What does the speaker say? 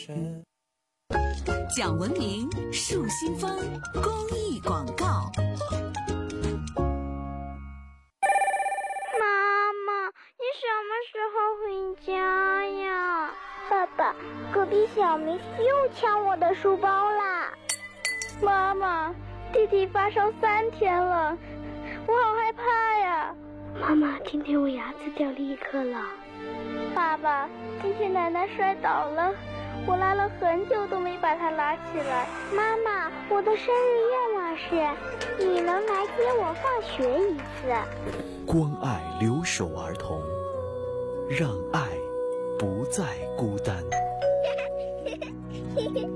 讲文明树新风公益广告。 妈妈，你什么时候回家呀？爸爸，隔壁小明又抢我的书包啦。妈妈，弟弟发烧3天了，我好害怕呀。妈妈，今天我牙齿掉了1颗了。爸爸，今天奶奶摔倒了，我拉了很久都没把她拉起来。妈妈，我的生日愿望是你能来接我放学一次。 关爱留守儿童，让爱不再孤单。